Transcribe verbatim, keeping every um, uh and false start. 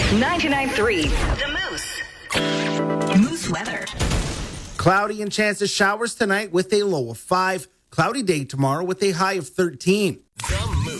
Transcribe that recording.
ninety-nine point three The Moose. Moose weather. Cloudy and chance of showers tonight with a low of five. Cloudy day tomorrow with a high of thirteen. The